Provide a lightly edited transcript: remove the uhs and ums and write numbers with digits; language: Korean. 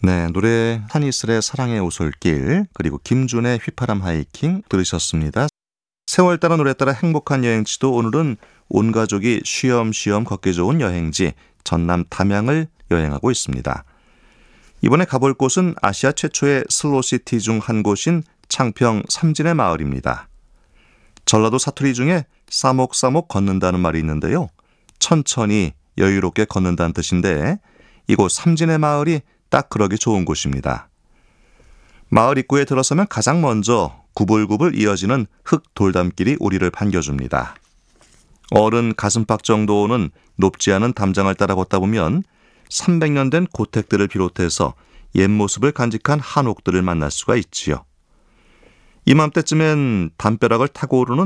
네, 노래 한이슬의 사랑의 오솔길 그리고 김준의 휘파람 하이킹 들으셨습니다. 세월 따라 노래 따라 행복한 여행지도 오늘은 온 가족이 쉬엄쉬엄 걷기 좋은 여행지 전남 담양을 여행하고 있습니다. 이번에 가볼 곳은 아시아 최초의 슬로시티 중 한 곳인 창평 삼진의 마을입니다. 전라도 사투리 중에 싸목싸목 걷는다는 말이 있는데요. 천천히 여유롭게 걷는다는 뜻인데 이곳 삼진의 마을이 딱 그러기 좋은 곳입니다. 마을 입구에 들어서면 가장 먼저 구불구불 이어지는 흙 돌담길이 우리를 반겨줍니다. 어른 가슴팍 정도는 높지 않은 담장을 따라 걷다 보면 300년 된 고택들을 비롯해서 옛 모습을 간직한 한옥들을 만날 수가 있지요. 이맘때쯤엔 담벼락을 타고 오르는